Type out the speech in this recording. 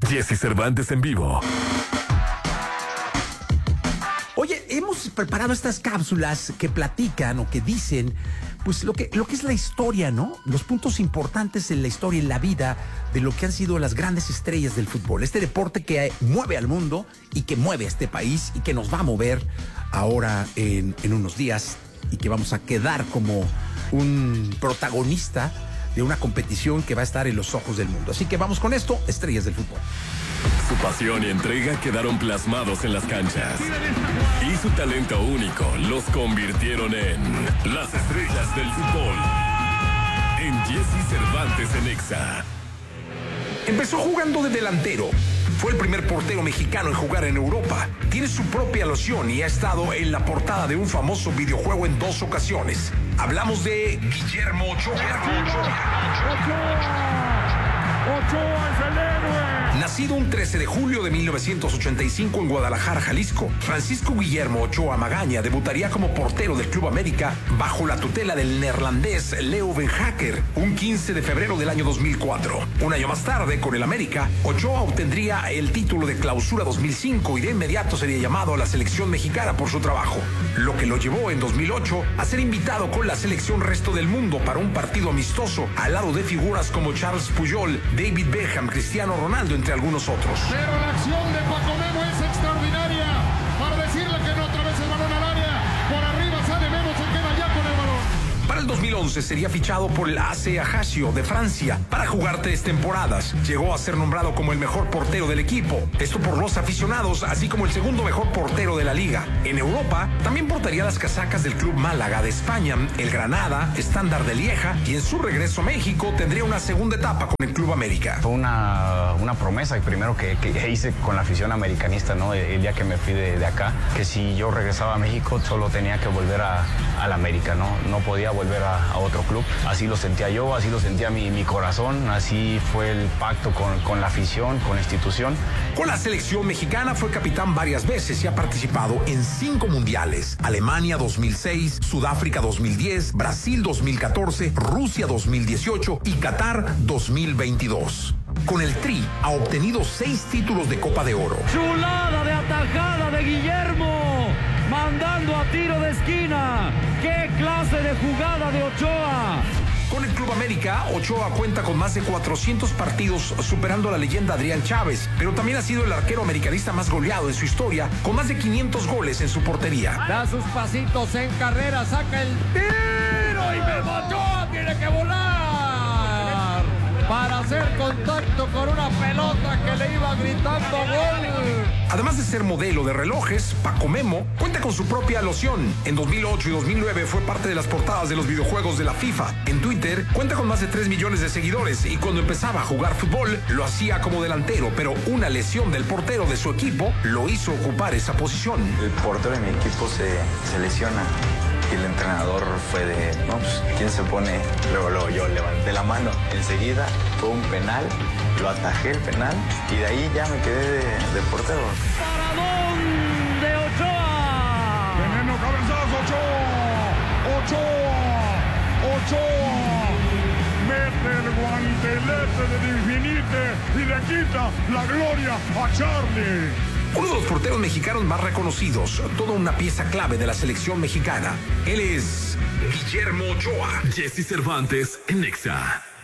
Jesse Cervantes en vivo. Oye, hemos preparado estas cápsulas que platican o que dicen, pues lo que es la historia, ¿no? Los puntos importantes en la historia, en la vida de lo que han sido las grandes estrellas del fútbol. Este deporte que mueve al mundo y que mueve a este país y que nos va a mover ahora en unos días y que vamos a quedar como un protagonista de una competición que va a estar en los ojos del mundo. Así que vamos con esto, estrellas del fútbol. Su pasión y entrega quedaron plasmados en las canchas. Y su talento único los convirtieron en las estrellas del fútbol. En Jesse Cervantes en Exa. Empezó jugando de delantero. Fue el primer portero mexicano en jugar en Europa. Tiene su propia loción y ha estado en la portada de un famoso videojuego en 2 ocasiones. Hablamos de Guillermo Ochoa. ¡Ochoa es el héroe! Nacido un 13 de julio de 1985 en Guadalajara, Jalisco, Francisco Guillermo Ochoa Magaña debutaría como portero del Club América bajo la tutela del neerlandés Leo Van Hacker un 15 de febrero del año 2004. Un año más tarde, con el América, Ochoa obtendría el título de Clausura 2005 y de inmediato sería llamado a la selección mexicana por su trabajo, lo que lo llevó en 2008 a ser invitado con la selección resto del mundo para un partido amistoso al lado de figuras como Charles Puyol, David Beckham, Cristiano Ronaldo, entre algunos otros. Pero la acción de Paco Memo es extraordinaria para decirle que no otra vez el balón al área. Por arriba sale Memo, se queda ya con el balón. Para el 2011 sería fichado por el AC Ajaccio de Francia para jugar 3 temporadas. Llegó a ser nombrado como el mejor portero del equipo. Esto por los aficionados, así como el segundo mejor portero de la liga. En Europa, también portaría las casacas del Club Málaga de España, el Granada, Estándar de Lieja, y en su regreso a México tendría una segunda etapa con el Club América. Fue una promesa primero que hice con la afición americanista, ¿no? El día que me fui de acá, que si yo regresaba a México solo tenía que volver al América, ¿no? No podía volver a otro club. Así lo sentía yo, así lo sentía mi corazón, así fue el pacto con la afición, con la institución. Con la selección mexicana fue capitán varias veces y ha participado en 5 mundiales: Alemania 2006, Sudáfrica 2010, Brasil 2014, Rusia 2018 y Qatar 2022. Con el Tri ha obtenido 6 títulos de Copa de Oro. Chulada de atajada de Guillermo, mandando a tiro de esquina. ¡Qué clase de jugada de Ochoa! Con el Club América, Ochoa cuenta con más de 400 partidos, superando a la leyenda Adrián Chávez, pero también ha sido el arquero americanista más goleado en su historia, con más de 500 goles en su portería. Da sus pasitos en carrera, saca el tiro y Memo Ochoa tiene que volar para hacer contacto con una pelota que le iba gritando gol. Además de ser modelo de relojes, Paco Memo cuenta con su propia loción. En 2008 y 2009 fue parte de las portadas de los videojuegos de la FIFA. En Twitter cuenta con más de 3 millones de seguidores y cuando empezaba a jugar fútbol lo hacía como delantero, pero una lesión del portero de su equipo lo hizo ocupar esa posición. El portero de mi equipo se lesiona. Y el entrenador fue de, no, pues, ¿quién se pone? Luego yo levanté la mano. Enseguida fue un penal, lo atajé el penal y de ahí ya me quedé de portero. ¡Paradón de Ochoa! Veneno cabezazo, Ochoa. Mete el guantelete de Infinite y le quita la gloria a Charlie. Uno de los porteros mexicanos más reconocidos, toda una pieza clave de la selección mexicana. Él es Guillermo Ochoa. Jesse Cervantes en Exa.